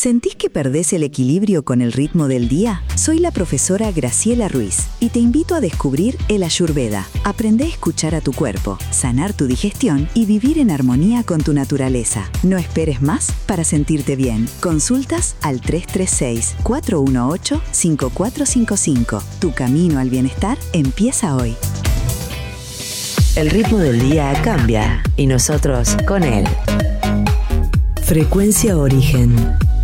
¿Sentís que perdés el equilibrio con el ritmo del día? Soy la profesora Graciela Ruiz y te invito a descubrir el Ayurveda. Aprende a escuchar a tu cuerpo, sanar tu digestión y vivir en armonía con tu naturaleza. No esperes más para sentirte bien. Consultas al 336-418-5455. Tu camino al bienestar empieza hoy. El ritmo del día cambia y nosotros con él. Frecuencia Origen.